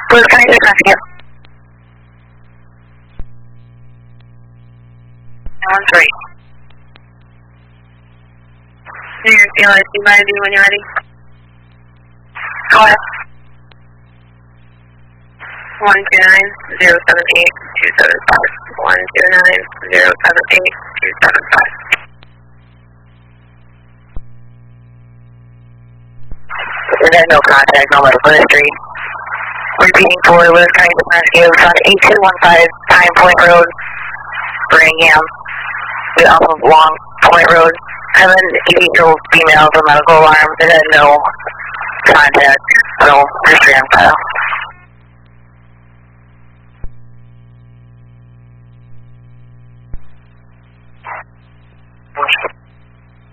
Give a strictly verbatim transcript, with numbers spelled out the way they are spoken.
Please can I rescue? One three. Your C L I C by I D when you're ready. Go ahead. One two nine zero seven eight two seven five. One two nine zero seven eight two seven five. There's no contact, no letter for the street. Repeating for Lewis County Rescue on eight two one five Pine Point Road, Birmingham. We off of Long Point Road. I have an eighty-eight-year-old female with a medical alarm that had no contact, no history on file.